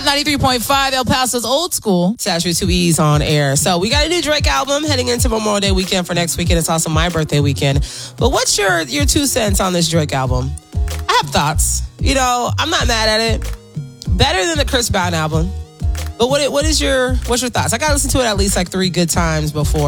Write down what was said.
93.5 El Paso's Old School. Sash with 2 E's on air. So we got a new Drake album heading into Memorial Day weekend for next weekend. It's also my birthday weekend. But what's your 2 cents on this Drake album? I have thoughts. I'm not mad at it. Better than the Chris Brown album. But what's your thoughts? I got to listen to it at least like 3 good times before